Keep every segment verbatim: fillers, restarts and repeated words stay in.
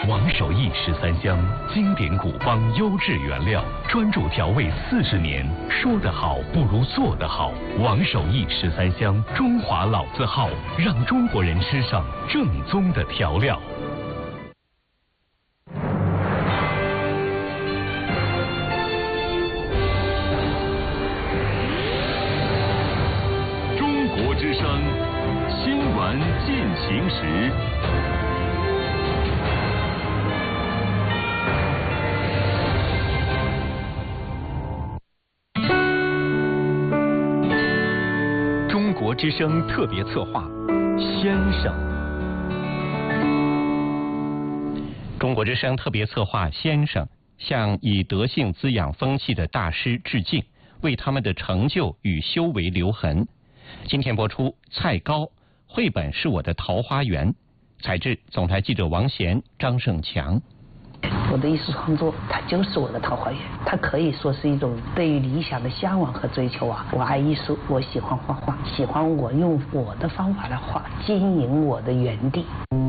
王守义十三香，经典古方，优质原料，专注调味四十年。说得好不如做得好。王守义十三香，中华老字号，让中国人吃上正宗的调料。 中国之声，新闻进行时。 中国之声特别策划，先生。 中国之声特别策划先生向以德性滋养风气的大师致敬，为他们的成就与修为留痕。今天播出蔡高，绘本是我的桃花源，采制总台记者王贤、张胜强。 我的艺术创作，它就是我的桃花源，它可以说是一种对于理想的向往和追求啊！我爱艺术，我喜欢画画，喜欢我用我的方法来画，经营我的园地。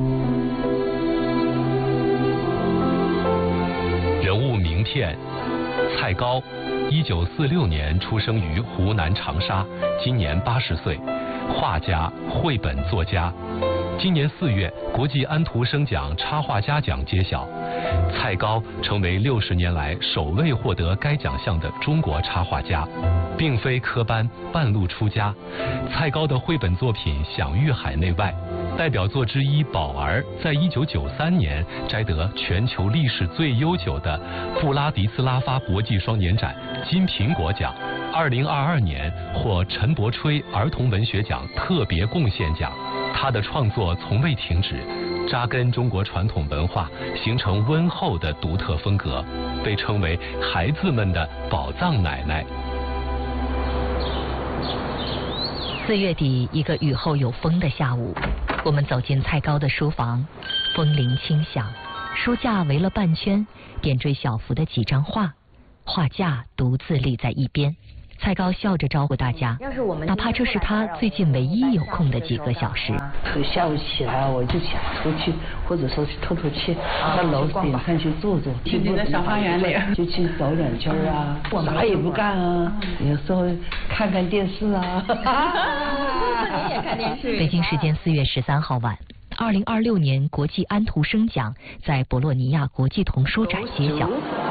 人物名片：蔡高，一九四六年出生于湖南长沙，今年八十岁，画家、绘本作家。今年四月，国际安徒生奖插画家奖揭晓，蔡高成为六十年来首位获得该奖项的中国插画家，并非科班，半路出家。蔡高的绘本作品享誉海内外，代表作之一《宝儿》在一九九三年摘得全球历史最悠久的布拉迪斯拉发国际双年展金苹果奖，二零二二年获陈伯吹儿童文学奖特别贡献奖。他的创作从未停止，扎根中国传统文化，形成温厚的独特风格，被称为孩子们的宝藏奶奶。 四月底，一个雨后有风的下午，我们走进蔡高的书房，风铃轻响，书架围了半圈，点缀小幅的几张画，画架独自立在一边。蔡高笑着招呼大家，哪怕这是他最近唯一有空的几个小时。 下午起来我就想出去，或者说去透透气，到楼顶上去坐坐， 去你的小花园里， 就去走两圈啊，啥也不干啊，有时候看看电视啊。 你也看电视。北京时间四月十三号晚，二零二六年国际安徒生奖在博洛尼亚国际童书展揭晓。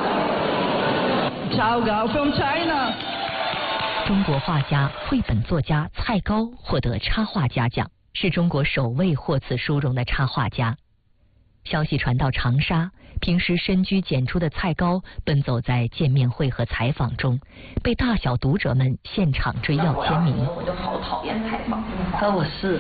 from China。 中国画家、绘本作家蔡高获得插画家奖，是中国首位获此殊荣的插画家。消息传到长沙，平时深居简出的蔡高奔走在见面会和采访中，被大小读者们现场追要签名。 我就好讨厌采访。 啊，我是。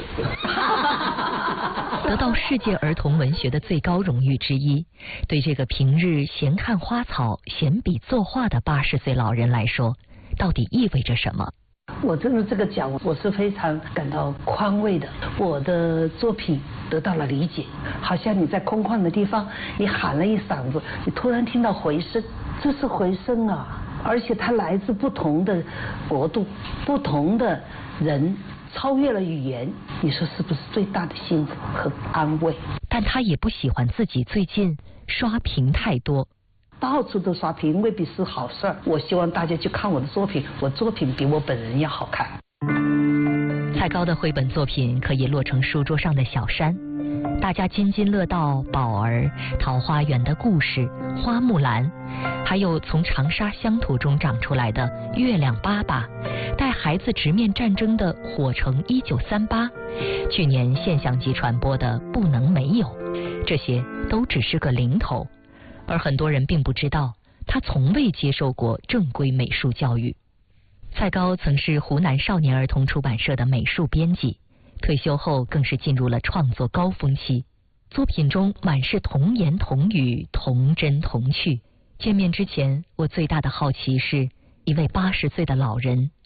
得到世界儿童文学的最高荣誉之一，对这个平日闲看花草、闲笔作画的八十岁老人来说，到底意味着什么？ 我真的这个奖，我是非常感到宽慰的。我的作品得到了理解，好像你在空旷的地方，你喊了一嗓子，你突然听到回声，这是回声啊！而且它来自不同的国度、不同的人，超越了语言。你说是不是最大的幸福和安慰？ 但他也不喜欢自己最近刷屏太多。 到处都刷屏未必是好事儿，我希望大家去看我的作品，我作品比我本人要好看。 蔡高的绘本作品可以落成书桌上的小山，大家津津乐道宝儿、桃花源的故事、花木兰，还有从长沙乡土中长出来的月亮爸爸，带孩子直面战争的火城一九三八，去年现象级传播的不能没有，这些都只是个零头。而很多人并不知道，他从未接受过正规美术教育。蔡高曾是湖南少年儿童出版社的美术编辑，退休后更是进入了创作高峰期，作品中满是童言童语、童真童趣。见面之前，我最大的好奇是，一位八十岁的老人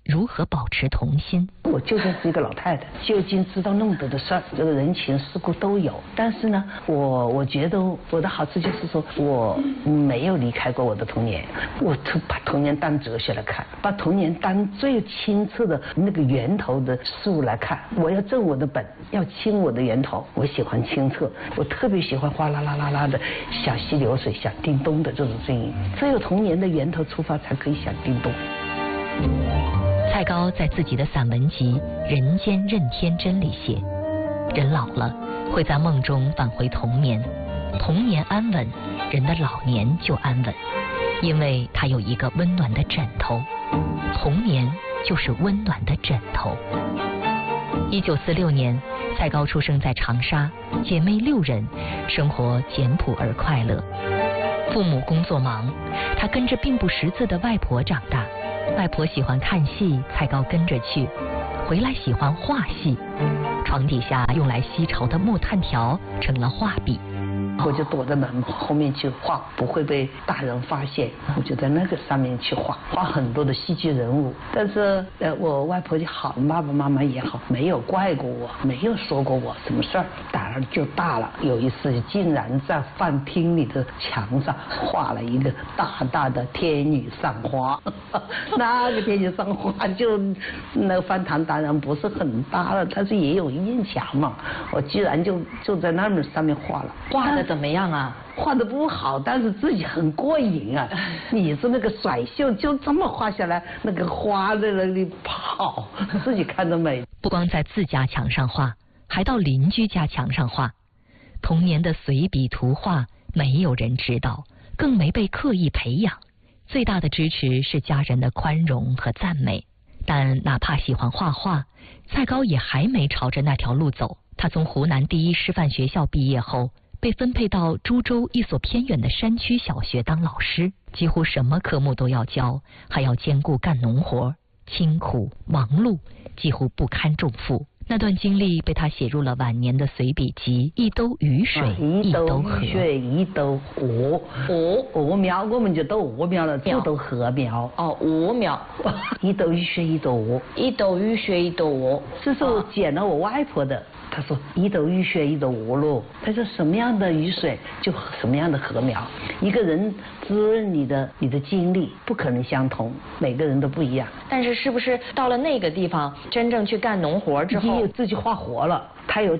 如何保持童心。 我究竟是一个老太太，究竟知道那么多的事儿，这个人情世故都有。但是呢，我我觉得我的好处就是说，我没有离开过我的童年，我就把童年当哲学来看，把童年当最清澈的那个源头的事物来看。我要正我的本，要清我的源头。我喜欢清澈，我特别喜欢哗啦啦啦啦的小溪流水响叮咚的这种声音。只有童年的源头出发，才可以响叮咚。 蔡高在自己的散文集《人间任天真》里写，人老了会在梦中返回童年，童年安稳，人的老年就安稳，因为他有一个温暖的枕头，童年就是温暖的枕头。一九四六年，蔡高出生在长沙，姐妹六人，生活简朴而快乐。父母工作忙，他跟着并不识字的外婆长大。外婆喜欢看戏，蔡高跟着去，回来喜欢画戏。床底下用来吸潮的木炭条成了画笔， 我就躲在门后面去画，不会被大人发现。我就在那个上面去画，画很多的戏剧人物。但是呃，我外婆就好，爸爸妈妈也好，没有怪过我，没有说过我什么事儿。胆儿就大了，有一次竟然在饭厅里的墙上画了一个大大的天女散花。那个天女散花就那个饭堂当然不是很大了，但是也有一面墙嘛。我居然就就在那么上面画了， 画的怎么样啊？ 画的不好，但是自己很过瘾啊！你是那个甩袖就这么画下来，那个花在那里跑，自己看着美。 不光在自家墙上画，还到邻居家墙上画。童年的随笔图画，没有人知道，更没被刻意培养。最大的支持是家人的宽容和赞美。但哪怕喜欢画画，蔡高也还没朝着那条路走。他从湖南第一师范学校毕业后，被分配到株洲一所偏远的山区小学当老师，几乎什么科目都要教，还要兼顾干农活，清苦忙碌，几乎不堪重负。那段经历被他写入了晚年的随笔集《一兜雨水、啊、 一兜河》。 雨水一兜鹅，鹅鹅苗，我们就都鹅苗了，就都禾苗。 哦，鹅苗。 一兜雨水一兜鹅， 一兜雨水一兜鹅。 这是我捡了我外婆的。他说一兜雨水一兜鹅咯，他说什么样的雨水就什么样的禾苗。一个人滋润你的你的经历不可能相同，每个人都不一样。 但是是不是到了那个地方真正去干农活之后， 自己画活了，他有